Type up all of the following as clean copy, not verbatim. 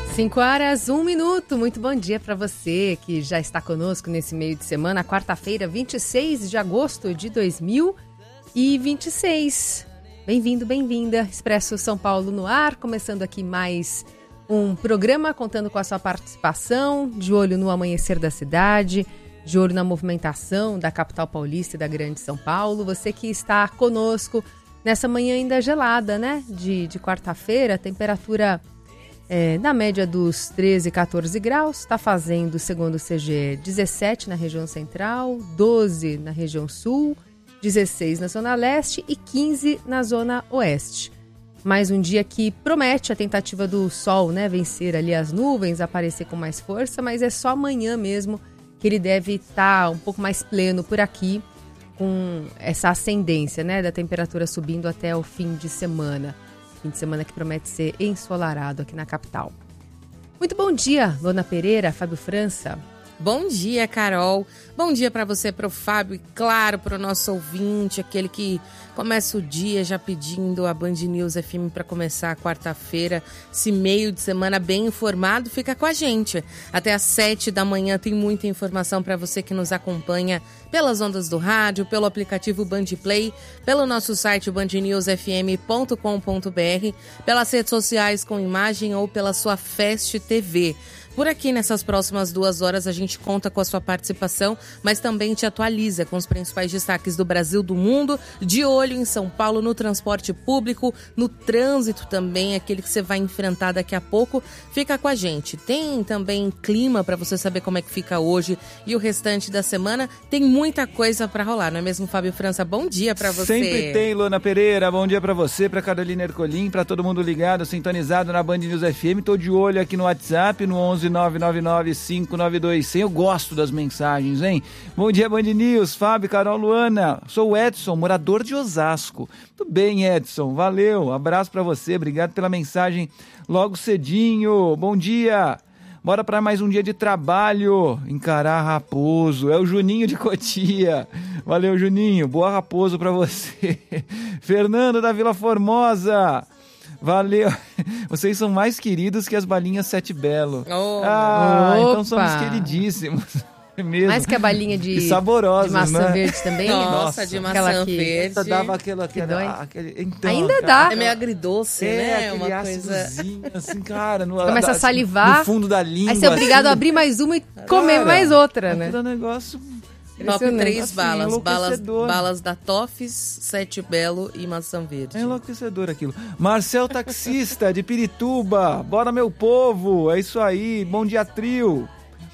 5 horas, 1 minuto. Muito bom dia para você que já está conosco nesse meio de semana, quarta-feira, 26 de agosto de 2026. Bem-vindo, bem-vinda. Expresso São Paulo no ar, começando aqui mais um programa contando com a sua participação, de olho no amanhecer da cidade, de olho na movimentação da capital paulista e da grande São Paulo. Você que está conosco nessa manhã ainda gelada, né? De quarta-feira, temperatura na média dos 13, 14 graus, está fazendo, segundo o CGE, 17 na região central, 12 na região sul, 16 na zona leste e 15 na zona oeste. Mais um dia que promete a tentativa do sol, né, vencer ali as nuvens, aparecer com mais força, mas é só amanhã mesmo que ele deve estar um pouco mais pleno por aqui, com essa ascendência, né, da temperatura subindo até o fim de semana. Fim de semana que promete ser ensolarado aqui na capital. Muito bom dia, Lona Pereira, Fábio França. Bom dia, Carol. Bom dia para você, para o Fábio e, claro, para o nosso ouvinte, aquele que começa o dia já pedindo a Band News FM para começar a quarta-feira. Esse meio de semana bem informado, fica com a gente. Até às 7 da manhã tem muita informação para você que nos acompanha pelas ondas do rádio, pelo aplicativo Band Play, pelo nosso site bandnewsfm.com.br, pelas redes sociais com imagem ou pela sua Fast TV. Por aqui, nessas próximas 2 horas, a gente conta com a sua participação, mas também te atualiza com os principais destaques do Brasil, do mundo, de olho em São Paulo, no transporte público, no trânsito também, aquele que você vai enfrentar daqui a pouco. Fica com a gente. Tem também clima para você saber como é que fica hoje e o restante da semana. Tem muita coisa para rolar, não é mesmo, Fábio França? Bom dia para você. Sempre tem, Lona Pereira. Bom dia para você, para Carolina Ercolim, para todo mundo ligado, sintonizado na Band News FM. Tô de olho aqui no WhatsApp, no 11-999-592-100. Eu gosto das mensagens, hein? Bom dia, Band News, Fábio, Carol, Luana. Sou o Edson, morador de Osasco. Tudo bem, Edson? Valeu. Abraço pra você. Obrigado pela mensagem logo cedinho. Bom dia. Bora pra mais um dia de trabalho. Encarar Raposo. É o Juninho de Cotia. Valeu, Juninho. Boa Raposo pra você. Fernando da Vila Formosa. Valeu. Vocês são mais queridos que as balinhas Sete Belo. Então somos queridíssimos. Mesmo. Mais que a balinha de maçã, né? Verde também. Nossa, de maçã verde. Dava aquele então, ainda cara, dá. É meio agridoce, né? Uma coisa assim, cara. Começa a salivar. No fundo da língua. Aí você é obrigado a abrir mais uma e comer mais outra, né? É negócio... Top 3 balas. Balas da Toffs, Sete Belo e maçã verde. É enlouquecedor aquilo. Marcel Taxista, de Pirituba. Bora, meu povo. É isso aí. Bom dia, trio.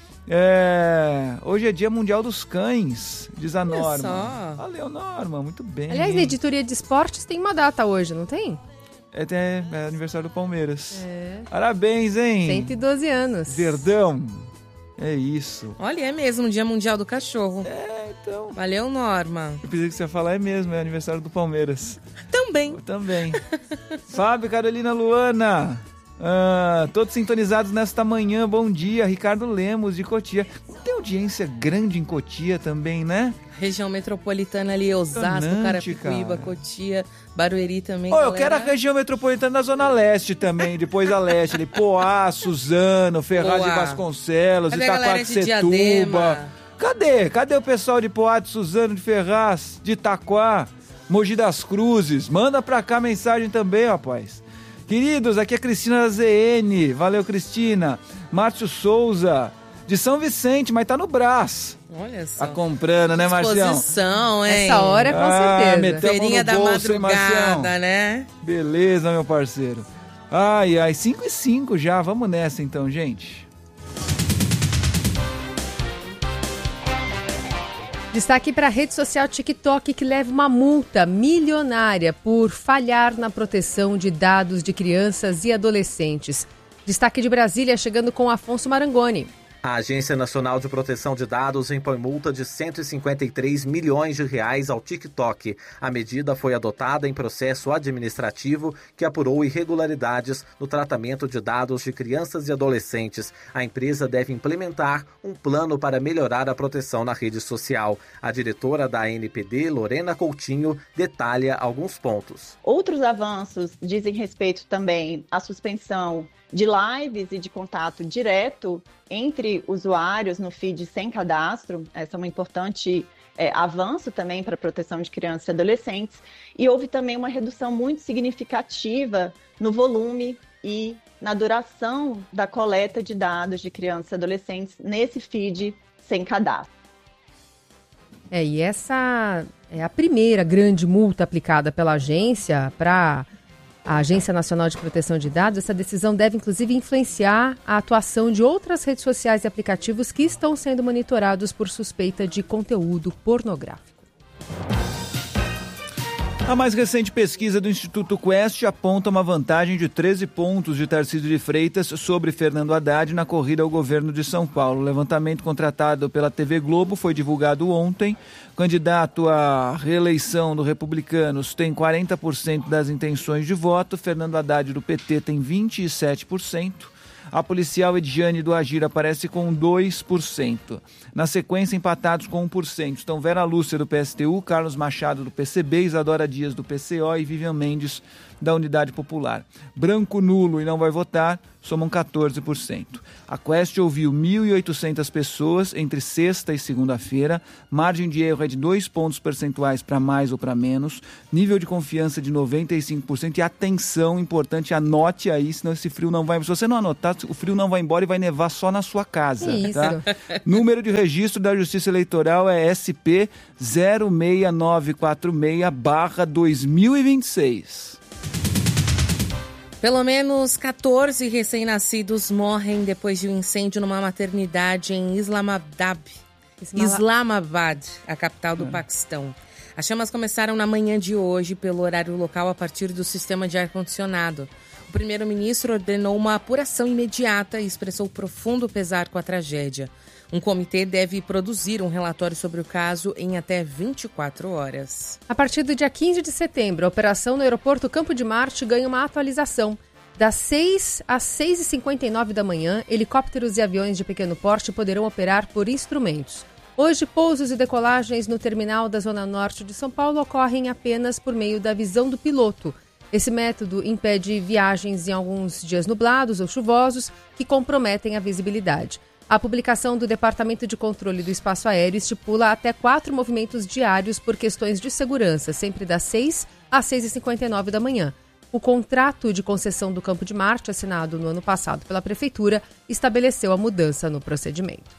Hoje é dia mundial dos cães, diz a Norma. Só. Valeu, Norma. Muito bem. Aliás, na editoria de esportes tem uma data hoje, não tem? É aniversário do Palmeiras. Parabéns, hein? 112 anos. Verdão. É isso. Olha, é mesmo, Dia Mundial do Cachorro. Então. Valeu, Norma. Eu pensei que você ia falar, é mesmo, é aniversário do Palmeiras. Também. Fábio, Carolina, Luana. Todos sintonizados nesta manhã. Bom dia, Ricardo Lemos, de Cotia. Tem audiência grande em Cotia também, né? Região metropolitana ali, Osasco, Carapicuíba, Cotia, Barueri também. Eu quero a região metropolitana da Zona Leste também, depois da Leste, ali, Poá, Suzano, Ferraz de Vasconcelos, Itaquaquecetuba. Cadê o pessoal de Poá, de Suzano, de Ferraz, de Itaquá, Mogi das Cruzes? Manda pra cá mensagem também, rapaz. Queridos, aqui é a Cristina da ZN, valeu, Cristina. Márcio Souza, de São Vicente, mas tá no Brás. Olha só. Tá comprando, né, Marcião? Disposição, hein? Essa hora, com certeza. Feirinha da madrugada, né? Beleza, meu parceiro. 5:05 já. Vamos nessa então, gente. Destaque para a rede social TikTok, que leva uma multa milionária por falhar na proteção de dados de crianças e adolescentes. Destaque de Brasília, chegando com Afonso Marangoni. A Agência Nacional de Proteção de Dados impõe multa de R$153 milhões ao TikTok. A medida foi adotada em processo administrativo que apurou irregularidades no tratamento de dados de crianças e adolescentes. A empresa deve implementar um plano para melhorar a proteção na rede social. A diretora da ANPD, Lorena Coutinho, detalha alguns pontos. Outros avanços dizem respeito também à suspensão de lives e de contato direto entre usuários no feed sem cadastro. Essa é uma importante avanço também para a proteção de crianças e adolescentes. E houve também uma redução muito significativa no volume e na duração da coleta de dados de crianças e adolescentes nesse feed sem cadastro. E essa é a primeira grande multa aplicada pela agência para a Agência Nacional de Proteção de Dados. Essa decisão deve, inclusive, influenciar a atuação de outras redes sociais e aplicativos que estão sendo monitorados por suspeita de conteúdo pornográfico. A mais recente pesquisa do Instituto Quest aponta uma vantagem de 13 pontos de Tarcísio de Freitas sobre Fernando Haddad na corrida ao governo de São Paulo. O levantamento contratado pela TV Globo foi divulgado ontem. O candidato à reeleição do Republicanos tem 40% das intenções de voto. Fernando Haddad do PT tem 27%. A policial Ediane do Agir aparece com 2%. Na sequência, empatados com 1%, estão Vera Lúcia do PSTU, Carlos Machado do PCB, Isadora Dias do PCO e Vivian Mendes da Unidade Popular. Branco nulo e não vai votar somam 14%. A Quest ouviu 1.800 pessoas entre sexta e segunda-feira. Margem de erro é de 2 pontos percentuais para mais ou para menos. Nível de confiança de 95%. E atenção, importante, anote aí, senão esse frio não vai... Se você não anotar, o frio não vai embora e vai nevar só na sua casa. Isso. Tá? Número de registro da Justiça Eleitoral é SP 06946/2026. Pelo menos 14 recém-nascidos morrem depois de um incêndio numa maternidade em Islamabad, a capital do Paquistão. As chamas começaram na manhã de hoje, pelo horário local, a partir do sistema de ar-condicionado. O primeiro-ministro ordenou uma apuração imediata e expressou profundo pesar com a tragédia. Um comitê deve produzir um relatório sobre o caso em até 24 horas. A partir do dia 15 de setembro, a operação no aeroporto Campo de Marte ganha uma atualização. Das 6 às 6h59 da manhã, helicópteros e aviões de pequeno porte poderão operar por instrumentos. Hoje, pousos e decolagens no terminal da Zona Norte de São Paulo ocorrem apenas por meio da visão do piloto. Esse método impede viagens em alguns dias nublados ou chuvosos que comprometem a visibilidade. A publicação do Departamento de Controle do Espaço Aéreo estipula até 4 movimentos diários por questões de segurança, sempre das 6 às 6h59 da manhã. O contrato de concessão do Campo de Marte, assinado no ano passado pela Prefeitura, estabeleceu a mudança no procedimento.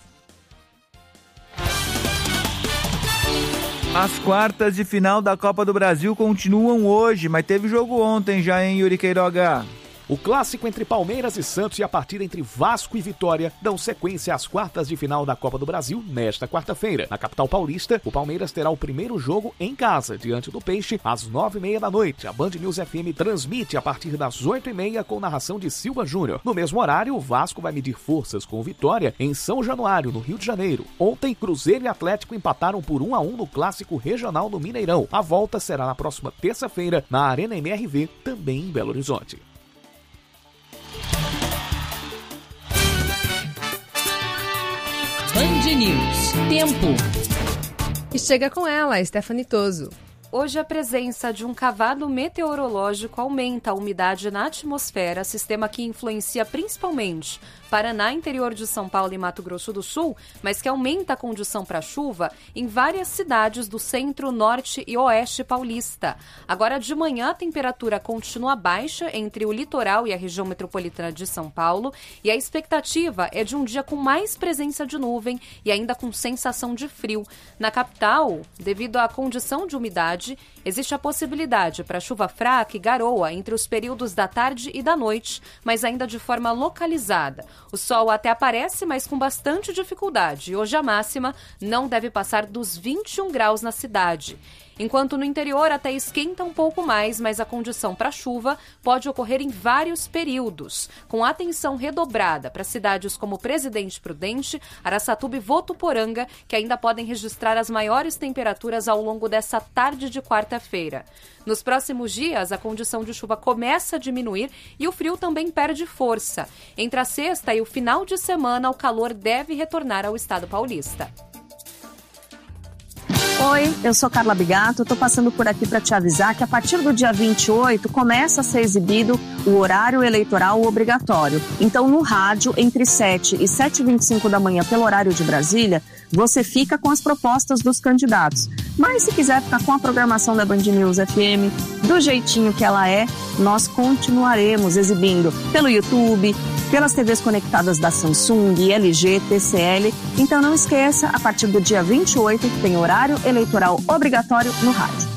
As quartas de final da Copa do Brasil continuam hoje, mas teve jogo ontem já, hein, Yuri Queiroga? O clássico entre Palmeiras e Santos e a partida entre Vasco e Vitória dão sequência às quartas de final da Copa do Brasil nesta quarta-feira. Na capital paulista, o Palmeiras terá o primeiro jogo em casa, diante do Peixe, às 9h30 da noite. A Band News FM transmite a partir das 8h30 com narração de Silva Júnior. No mesmo horário, o Vasco vai medir forças com o Vitória em São Januário, no Rio de Janeiro. Ontem, Cruzeiro e Atlético empataram por 1-1 no clássico regional no Mineirão. A volta será na próxima terça-feira, na Arena MRV, também em Belo Horizonte. Band News. Tempo. E chega com ela, Stephanie Toso. Hoje, a presença de um cavado meteorológico aumenta a umidade na atmosfera, sistema que influencia principalmente Paraná, interior de São Paulo e Mato Grosso do Sul, mas que aumenta a condição para chuva em várias cidades do centro, norte e oeste paulista. Agora, de manhã, a temperatura continua baixa entre o litoral e a região metropolitana de São Paulo e a expectativa é de um dia com mais presença de nuvem e ainda com sensação de frio. Na capital, devido à condição de umidade, existe a possibilidade para chuva fraca e garoa entre os períodos da tarde e da noite, mas ainda de forma localizada. O sol até aparece, mas com bastante dificuldade. Hoje a máxima não deve passar dos 21 graus na cidade. Enquanto no interior até esquenta um pouco mais, mas a condição para chuva pode ocorrer em vários períodos, com atenção redobrada para cidades como Presidente Prudente, Araçatuba e Votuporanga, que ainda podem registrar as maiores temperaturas ao longo dessa tarde de quarta-feira. Nos próximos dias, a condição de chuva começa a diminuir e o frio também perde força. Entre a sexta e o final de semana, o calor deve retornar ao estado paulista. Oi, eu sou Carla Bigato, tô passando por aqui para te avisar que a partir do dia 28 começa a ser exibido o horário eleitoral obrigatório. Então, no rádio, entre 7 e 7h25 da manhã, pelo horário de Brasília, você fica com as propostas dos candidatos. Mas se quiser ficar com a programação da Band News FM, do jeitinho que ela é, nós continuaremos exibindo pelo YouTube, pelas TVs conectadas da Samsung, LG, TCL. Então não esqueça, a partir do dia 28 tem horário eleitoral obrigatório no rádio.